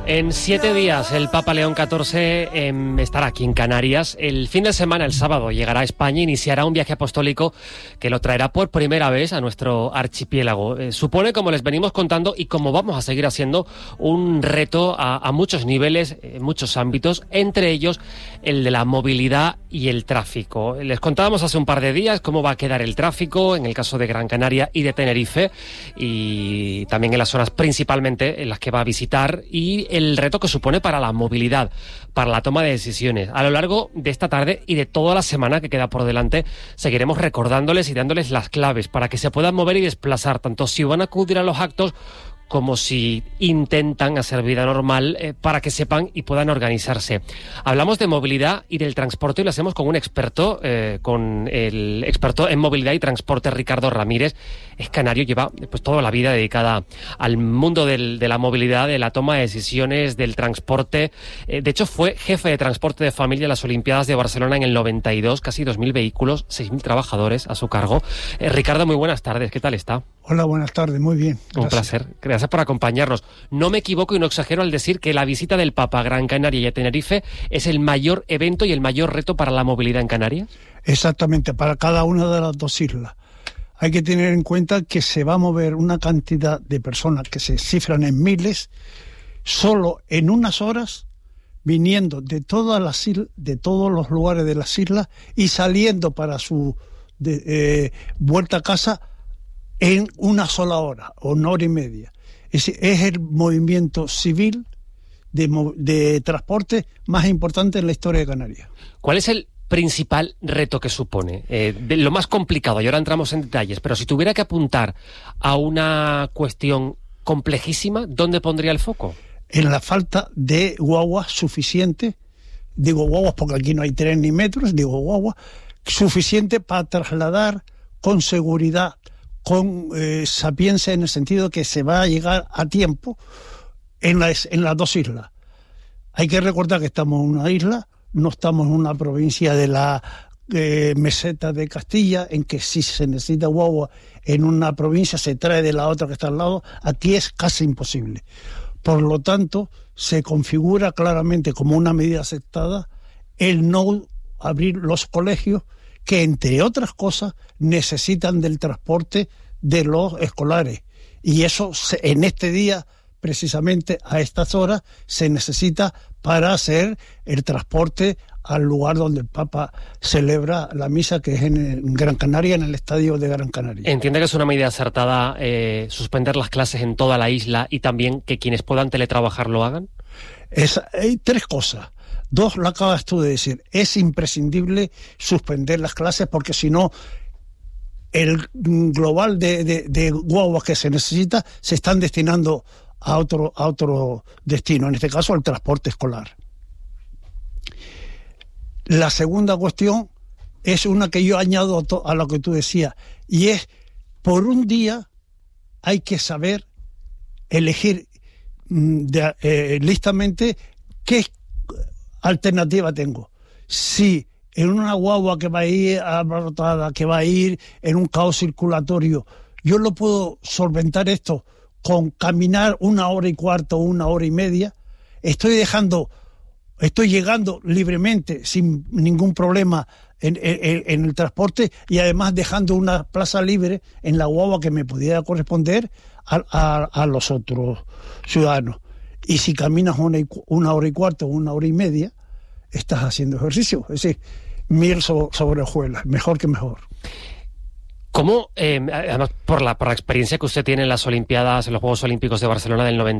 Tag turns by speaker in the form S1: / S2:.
S1: En 7 días el Papa León XIV estará aquí en Canarias. El fin de semana, el sábado, llegará a España e iniciará un viaje apostólico que lo traerá por primera vez a nuestro archipiélago. Supone, como les venimos contando y como vamos a seguir haciendo, un reto a muchos niveles, en muchos ámbitos, entre ellos el de la movilidad y el tráfico. Les contábamos hace un par de días cómo va a quedar el tráfico en el caso de Gran Canaria y de Tenerife, y también en las zonas principalmente en las que va a visitar, y el reto que supone para la movilidad, para la toma de decisiones. A lo largo de esta tarde y de toda la semana que queda por delante, seguiremos recordándoles y dándoles las claves para que se puedan mover y desplazar, tanto si van a acudir a los actos como si intentan hacer vida normal, para que sepan y puedan organizarse. Hablamos de movilidad y del transporte y lo hacemos con un experto, con el experto en movilidad y transporte, Ricardo Ramírez. Es canario, lleva pues toda la vida dedicada al mundo de la movilidad, de la toma de decisiones, del transporte. De hecho, fue jefe de transporte de familia en las Olimpiadas de Barcelona en el 92, casi 2.000 vehículos, 6.000 trabajadores a su cargo. Ricardo, muy buenas tardes, ¿qué tal está?
S2: Hola, buenas tardes, muy bien. Gracias.
S1: Un placer, gracias por acompañarnos. No me equivoco y no exagero al decir que la visita del Papa a Gran Canaria y a Tenerife es el mayor evento y el mayor reto para la movilidad en Canarias.
S2: Exactamente, para cada una de las dos islas. Hay que tener en cuenta que se va a mover una cantidad de personas que se cifran en miles, solo en unas horas, viniendo de todas las islas, de todos los lugares de las islas y saliendo para su vuelta a casa en una sola hora o una hora y media. Es el movimiento civil de transporte más importante en la historia de Canarias.
S1: ¿Cuál es el principal reto que supone? De lo más complicado, y ahora entramos en detalles, pero si tuviera que apuntar a una cuestión complejísima, ¿dónde pondría el foco?
S2: En la falta de guaguas suficiente, digo guaguas porque aquí no hay tren ni metros, digo guaguas, suficiente para trasladar con seguridad, con sapiencia, en el sentido que se va a llegar a tiempo en las dos islas. Hay que recordar que estamos en una isla, no estamos en una provincia de la meseta de Castilla, en que si se necesita guagua en una provincia se trae de la otra que está al lado. Aquí es casi imposible. Por lo tanto, se configura claramente como una medida aceptada el no abrir los colegios, que entre otras cosas necesitan del transporte de los escolares, y eso en este día, precisamente a estas horas, se necesita para hacer el transporte al lugar donde el Papa celebra la misa, que es en Gran Canaria, en el estadio de Gran Canaria.
S1: ¿Entiende que es una medida acertada suspender las clases en toda la isla y también que quienes puedan teletrabajar lo hagan?
S2: Hay tres cosas. Dos, lo acabas tú de decir. Es imprescindible suspender las clases porque si no, el global de guaguas que se necesita se están destinando a otro destino, en este caso al transporte escolar. La segunda cuestión es una que yo añado a lo que tú decías, y es, por un día hay que saber elegir listamente qué alternativa tengo. Si en una guagua que va a ir abarrotada, que va a ir en un caos circulatorio, yo lo puedo solventar esto con caminar 1 hora y cuarto o 1 hora y media, estoy llegando libremente, sin ningún problema en el transporte, y además dejando una plaza libre en la guagua que me pudiera corresponder a los otros ciudadanos. Y si caminas 1 hora y cuarto o 1 hora y media, estás haciendo ejercicio. Es decir, miel sobre hojuelas, mejor que mejor.
S1: ¿Cómo, además por la experiencia que usted tiene en las Olimpiadas, en los Juegos Olímpicos de Barcelona del 90,